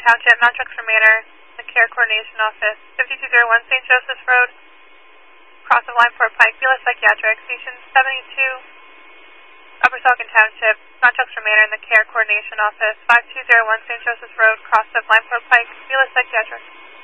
Township, non-trucks from Manor, the Care Coordination Office, 5201 St. Joseph's Road, cross of Line 4 Pike, Beulah Psychiatric, Station 72, Upper Saucon Township, non-trucks from Manor, the Care Coordination Office, 5201 St. Joseph's Road, cross of Line 4 Pike, Beulah Psychiatric.